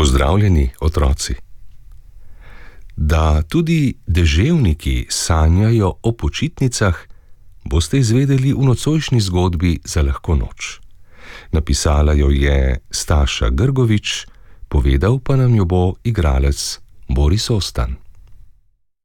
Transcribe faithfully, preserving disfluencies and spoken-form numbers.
Pozdravljeni, otroci. Da tudi deževniki sanjajo o počitnicah, boste izvedeli v nocojšnji zgodbi Za lahko noč. Napisala jo je Staša Grgovič, povedal pa nam jo bo igralec Boris Ostan.